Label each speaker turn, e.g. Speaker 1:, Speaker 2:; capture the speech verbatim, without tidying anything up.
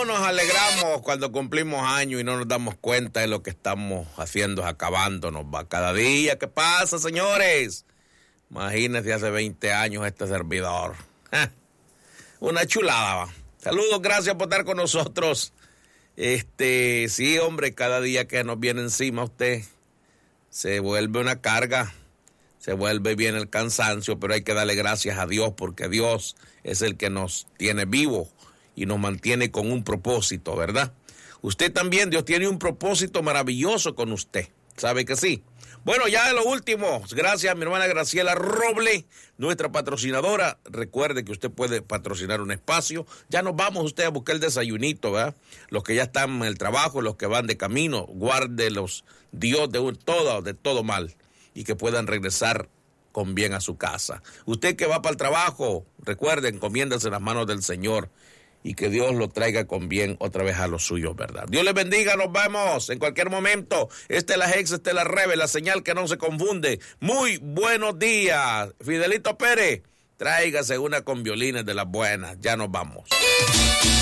Speaker 1: ¿Cómo nos alegramos cuando cumplimos años y no nos damos cuenta de lo que estamos haciendo, acabándonos, va cada día? ¿Qué pasa, señores? Imagínense hace veinte años este servidor. ¡Ja! Una chulada, va. Saludos, gracias por estar con nosotros. Este, sí, hombre, cada día que nos viene encima usted se vuelve una carga, se vuelve bien el cansancio, pero hay que darle gracias a Dios porque Dios es el que nos tiene vivos y nos mantiene con un propósito, ¿verdad? Usted también, Dios tiene un propósito maravilloso con usted, ¿sabe que sí? Bueno, ya de lo último, gracias a mi hermana Graciela Roble, nuestra patrocinadora. Recuerde que usted puede patrocinar un espacio. Ya nos vamos usted a buscar el desayunito, ¿verdad? Los que ya están en el trabajo, los que van de camino, guárdelos Dios de un, todo, de todo mal y que puedan regresar con bien a su casa. Usted que va para el trabajo, recuerde, encomiéndase en las manos del Señor y que Dios lo traiga con bien otra vez a los suyos, ¿verdad? Dios les bendiga, nos vemos en cualquier momento. Esta es la Hex, esta es la Rebe, la señal que no se confunde. Muy buenos días. Fidelito Pérez, tráigase una con violines de las buenas. Ya nos vamos.